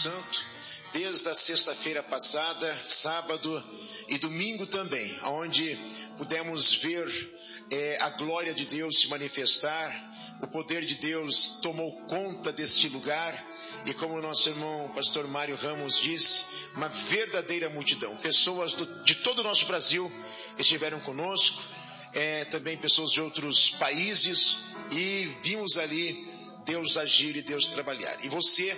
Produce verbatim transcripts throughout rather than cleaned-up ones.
Santo, desde a sexta-feira passada, sábado e domingo também, onde pudemos ver é, a glória de Deus se manifestar, o poder de Deus tomou conta deste lugar, e como o nosso irmão pastor Mário Ramos disse, uma verdadeira multidão, pessoas do, de todo o nosso Brasil estiveram conosco, é, também pessoas de outros países, e vimos ali Deus agir e Deus trabalhar. E você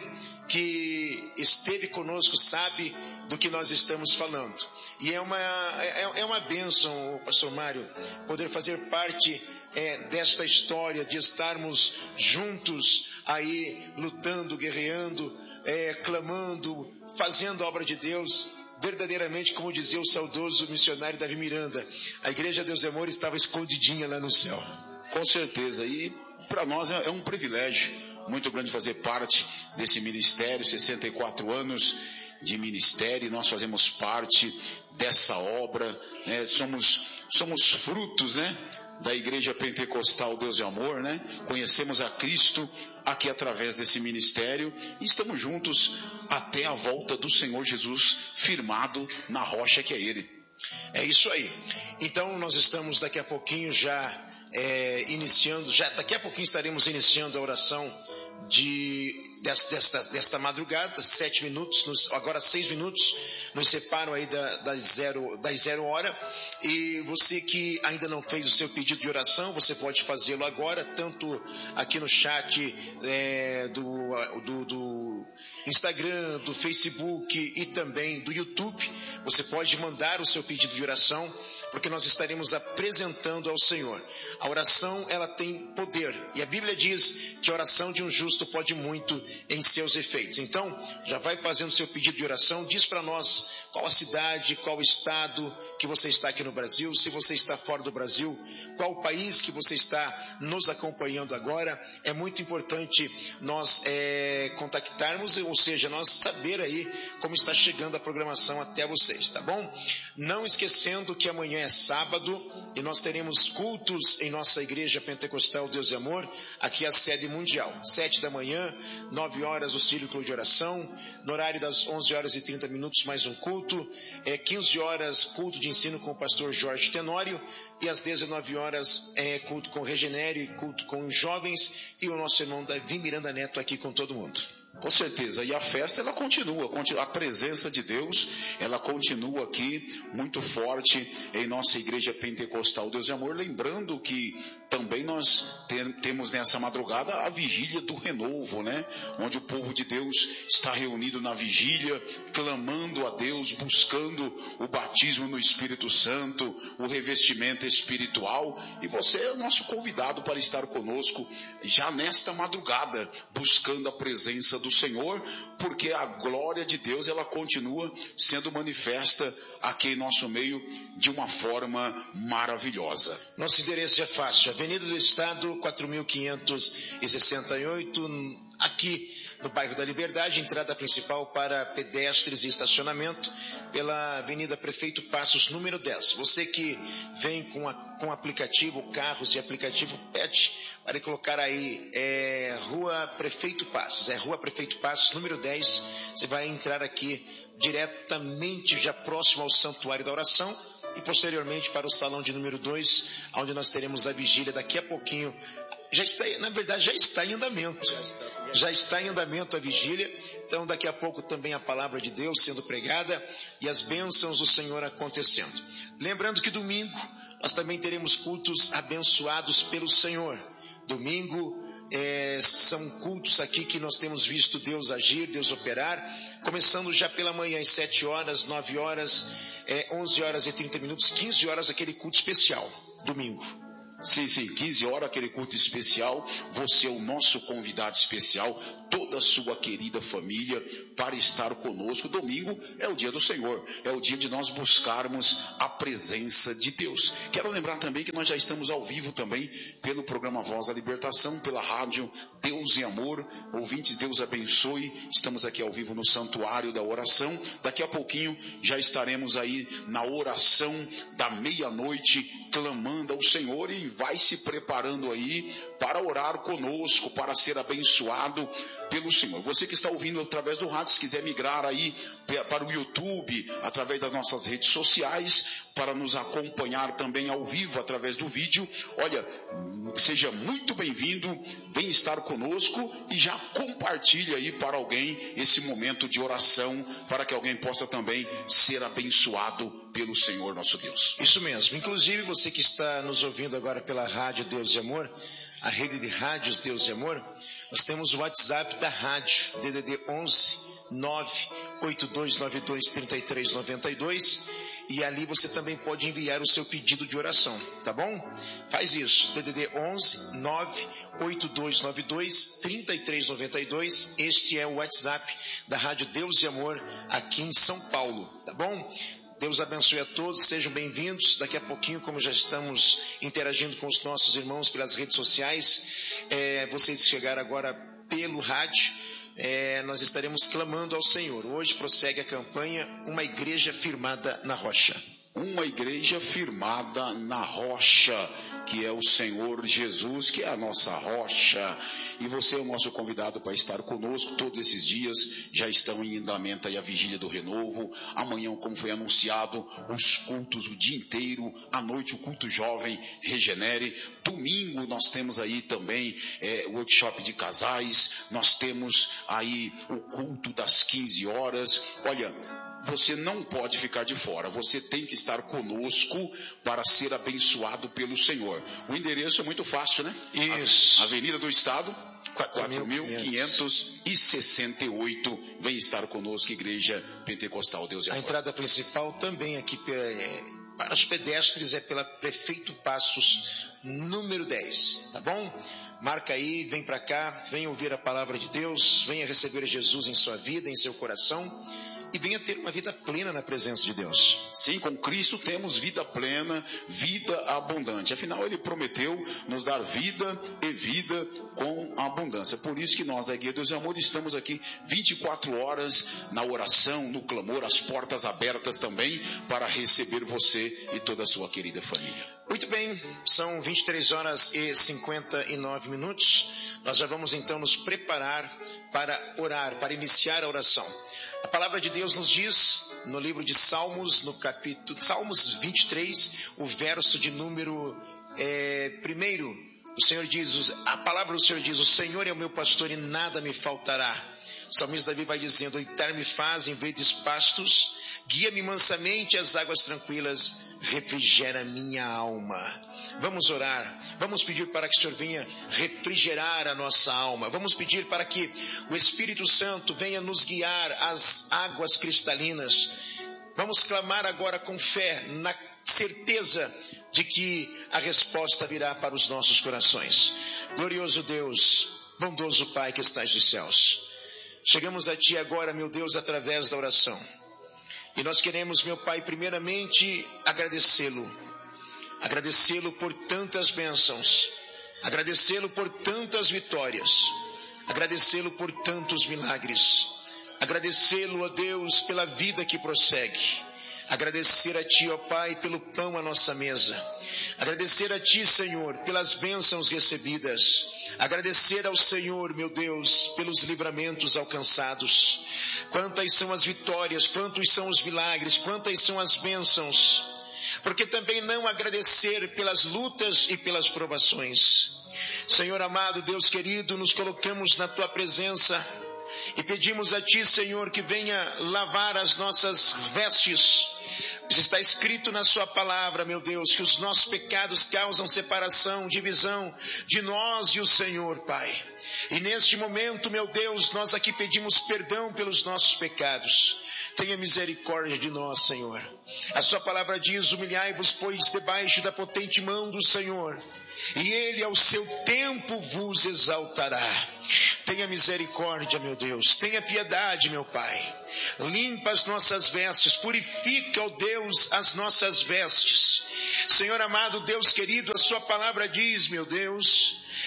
que esteve conosco sabe do que nós estamos falando. E é uma, é, é uma bênção, pastor Mário, poder fazer parte é, desta história, de estarmos juntos aí, lutando, guerreando, é, clamando, fazendo a obra de Deus. Verdadeiramente, como dizia o saudoso missionário Davi Miranda, a Igreja Deus e Amor estava escondidinha lá no céu. Com certeza, e para nós é um privilégio muito grande fazer parte desse ministério, sessenta e quatro anos de ministério, nós fazemos parte dessa obra, né? somos, somos frutos, né? da Igreja Pentecostal Deus e Amor, né? Conhecemos a Cristo aqui através desse ministério e estamos juntos até a volta do Senhor Jesus, firmado na rocha que é Ele. É isso aí. Então nós estamos daqui a pouquinho já é, iniciando, já daqui a pouquinho estaremos iniciando a oração de, desta, desta, desta madrugada, sete minutos, nos, agora seis minutos, nos separam aí da, das, zero, das zero hora, e você que ainda não fez o seu pedido de oração, você pode fazê-lo agora, tanto aqui no chat é, do, do, do Instagram, do Facebook e também do YouTube. Você pode mandar o seu pedido de oração, porque nós estaremos apresentando ao Senhor. A oração, ela tem poder, e a Bíblia diz que a oração de um justo pode muito em seus efeitos. Então, já vai fazendo seu pedido de oração, diz para nós qual a cidade, qual o estado que você está aqui no Brasil, se você está fora do Brasil, qual o país que você está nos acompanhando agora. É muito importante nós é, contactarmos, ou seja, nós saber aí como está chegando a programação até vocês, tá bom? Não esquecendo que amanhã é sábado e nós teremos cultos em nossa Igreja Pentecostal Deus e Amor, aqui a sede mundial, sete da manhã, nove horas o círculo de oração, no horário das onze horas e trinta minutos mais um culto, é, quinze horas culto de ensino com o pastor Jorge Tenório, e às dezenove horas é, culto com o Regenério e culto com os jovens, e o nosso irmão Davi Miranda Neto aqui com todo mundo. Com certeza, e a festa ela continua, a presença de Deus, ela continua aqui muito forte em nossa Igreja Pentecostal Deus e Amor, lembrando que também nós tem, temos nessa madrugada a vigília do renovo, né? Onde o povo de Deus está reunido na vigília, clamando a Deus, buscando o batismo no Espírito Santo, o revestimento espiritual, e você é o nosso convidado para estar conosco já nesta madrugada, buscando a presença do Senhor, porque a glória de Deus ela continua sendo manifesta aqui em nosso meio de uma forma maravilhosa. Nosso endereço é fácil, Avenida do Estado, quatro mil quinhentos e sessenta e oito, aqui no bairro da Liberdade, entrada principal para pedestres e estacionamento pela Avenida Prefeito Passos, número dez. Você que vem com, a, com aplicativo, carros e aplicativo, pede para colocar aí é, Rua Prefeito Passos, é Rua Prefeito Passos, número dez, você vai entrar aqui diretamente já próximo ao Santuário da Oração e posteriormente para o salão de número dois, onde nós teremos a vigília daqui a pouquinho. Já está, na verdade, já está em andamento. Já está, já está em andamento a vigília. Então, daqui a pouco também a palavra de Deus sendo pregada e as bênçãos do Senhor acontecendo. Lembrando que domingo nós também teremos cultos abençoados pelo Senhor. Domingo é, são cultos aqui que nós temos visto Deus agir, Deus operar. Começando já pela manhã às sete horas, nove horas, é, onze horas e trinta minutos, quinze horas aquele culto especial. Domingo. Sim, sim, quinze horas, aquele culto especial, você é o nosso convidado especial, toda a sua querida família, para estar conosco. Domingo é o dia do Senhor, é o dia de nós buscarmos a presença de Deus. Quero lembrar também que nós já estamos ao vivo também, pelo programa Voz da Libertação, pela rádio Deus e Amor. Ouvintes, Deus abençoe, estamos aqui ao vivo no Santuário da Oração. Daqui a pouquinho já estaremos aí na oração da meia-noite, clamando ao Senhor e vai se preparando aí para orar conosco, para ser abençoado pelo Senhor. Você que está ouvindo através do rádio, se quiser migrar aí para o YouTube, através das nossas redes sociais, para nos acompanhar também ao vivo através do vídeo, olha, seja muito bem-vindo, vem estar conosco e já compartilhe aí para alguém esse momento de oração, para que alguém possa também ser abençoado pelo Senhor nosso Deus. Isso mesmo. Inclusive você que está nos ouvindo agora pela Rádio Deus e Amor, a rede de rádios Deus e Amor, nós temos o WhatsApp da rádio, D D D onze nove oito dois nove dois três três nove dois, e ali você também pode enviar o seu pedido de oração, tá bom? Faz isso, D D D onze nove oito dois nove dois três três nove dois, este é o WhatsApp da Rádio Deus e Amor aqui em São Paulo, tá bom? Deus abençoe a todos, sejam bem-vindos. Daqui a pouquinho, como já estamos interagindo com os nossos irmãos pelas redes sociais, é, vocês chegaram agora pelo rádio, é, nós estaremos clamando ao Senhor. Hoje prossegue a campanha Uma Igreja Firmada na Rocha. Uma igreja firmada na rocha, que é o Senhor Jesus, que é a nossa rocha. E você é o nosso convidado para estar conosco todos esses dias. Já estão em andamento aí a vigília do renovo. Amanhã, como foi anunciado, os cultos o dia inteiro. À noite, o culto jovem Regenere. Domingo, nós temos aí também é, o workshop de casais. Nós temos aí o culto das quinze horas. Olha, você não pode ficar de fora, você tem que estar conosco para ser abençoado pelo Senhor. O endereço é muito fácil, né? Isso. Avenida do Estado, quatro mil quinhentos e sessenta e oito. Vem estar conosco, Igreja Pentecostal Deus e Amor. A entrada principal também aqui para os pedestres é pela Prefeito Passos, número dez, tá bom? Marca aí, vem para cá, vem ouvir a palavra de Deus, venha receber Jesus em sua vida, em seu coração, e venha ter uma vida plena na presença de Deus. Sim, com Cristo temos vida plena, vida abundante. Afinal, Ele prometeu nos dar vida e vida com abundância. Por isso que nós da Igreja Deus e Amor estamos aqui vinte e quatro horas na oração, no clamor, as portas abertas também para receber você e toda a sua querida família. Muito bem, são vinte e três horas e cinquenta e nove minutos. Nós já vamos então nos preparar para orar, para iniciar a oração. A palavra de Deus nos diz, no livro de Salmos, no capítulo, Salmos vinte e três, o verso de número é, primeiro, o Senhor diz, a palavra do Senhor diz, o Senhor é o meu pastor e nada me faltará. O salmista Davi vai dizendo, deitar-me faz em verdes pastos, guia-me mansamente às águas tranquilas, refrigera minha alma. Vamos orar, vamos pedir para que o Senhor venha refrigerar a nossa alma, vamos pedir para que o Espírito Santo venha nos guiar às águas cristalinas. Vamos clamar agora com fé, na certeza de que a resposta virá para os nossos corações. Glorioso Deus, bondoso Pai que estás nos céus, chegamos a Ti agora, meu Deus, através da oração. E nós queremos, meu Pai, primeiramente agradecê-lo. Agradecê-lo por tantas bênçãos, agradecê-lo por tantas vitórias, agradecê-lo por tantos milagres, agradecê-lo, ó Deus, pela vida que prossegue, agradecer a Ti, ó Pai, pelo pão à nossa mesa, agradecer a Ti, Senhor, pelas bênçãos recebidas, agradecer ao Senhor, meu Deus, pelos livramentos alcançados. Quantas são as vitórias, quantos são os milagres, quantas são as bênçãos. Porque também não agradecer pelas lutas e pelas provações. Senhor amado, Deus querido, nos colocamos na Tua presença e pedimos a Ti, Senhor, que venha lavar as nossas vestes. Está escrito na Sua palavra, meu Deus, que os nossos pecados causam separação, divisão de nós e o Senhor, Pai. E neste momento, meu Deus, nós aqui pedimos perdão pelos nossos pecados. Tenha misericórdia de nós, Senhor. A Sua palavra diz, humilhai-vos, pois, debaixo da potente mão do Senhor, e Ele ao seu tempo vos exaltará. Tenha misericórdia, meu Deus, tenha piedade, meu Pai. Limpa as nossas vestes, purifica, ó Deus, as nossas vestes. Senhor amado, Deus querido, a Sua palavra diz, meu Deus,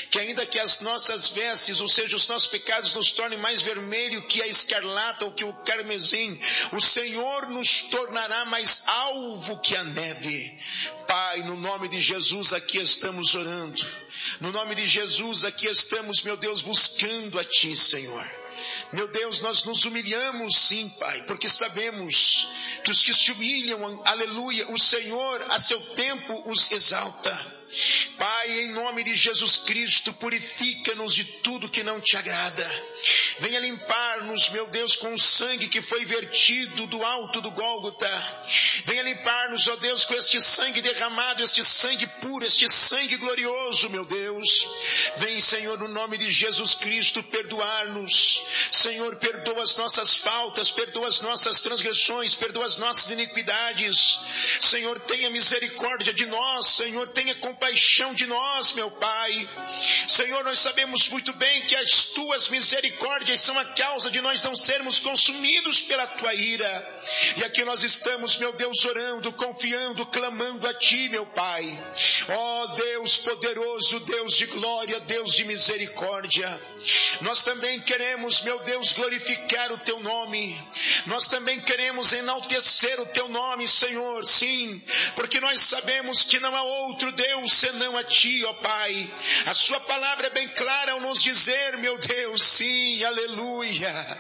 que ainda que as nossas vestes, ou seja, os nossos pecados nos tornem mais vermelho que a escarlata ou que o carmesim, o Senhor nos tornará mais alvo que a neve. Pai, no nome de Jesus aqui estamos orando, no nome de Jesus aqui estamos, meu Deus, buscando a Ti, Senhor. Meu Deus, nós nos humilhamos sim, Pai, porque sabemos que os que se humilham, aleluia, o Senhor a seu tempo os exalta. Pai, em nome de Jesus Cristo, purifica-nos de tudo que não Te agrada. Venha limpar-nos, meu Deus, com o sangue que foi vertido do alto do Gólgota. Venha limpar-nos, ó Deus, com este sangue derramado, este sangue puro, este sangue glorioso, meu Deus. Vem, Senhor, no nome de Jesus Cristo, perdoar-nos. Senhor, perdoa as nossas faltas, perdoa as nossas transgressões, perdoa as nossas iniquidades. Senhor, tenha misericórdia de nós, Senhor, tenha compaixão de nós, meu Pai. Senhor, nós sabemos muito bem que as Tuas misericórdias são a causa de nós não sermos consumidos pela Tua ira. E aqui nós estamos, meu Deus, orando, confiando, clamando a Ti, meu Pai. Ó Deus poderoso, Deus de glória, Deus de misericórdia. Nós também queremos, meu Deus, glorificar o Teu nome. Nós também queremos enaltecer o Teu nome, Senhor, sim, porque nós sabemos que não há outro Deus senão a Ti, ó Pai. A Sua palavra é bem clara ao nos dizer, meu Deus, sim, aleluia.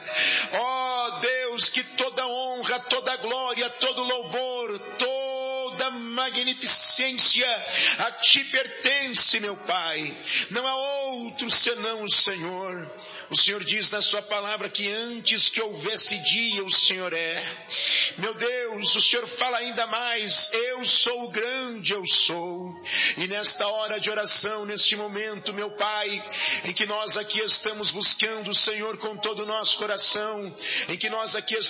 Ó Deus, que toda honra, toda glória, todo louvor, toda magnificência a Ti pertence, meu Pai. Não há outro senão o Senhor. O Senhor diz na Sua palavra que antes que houvesse dia, o Senhor é. Meu Deus, o Senhor fala ainda mais, eu sou o grande, eu sou. E nesta hora de oração, neste momento, meu Pai, em que nós aqui estamos buscando o Senhor com todo o nosso coração, em que nós aqui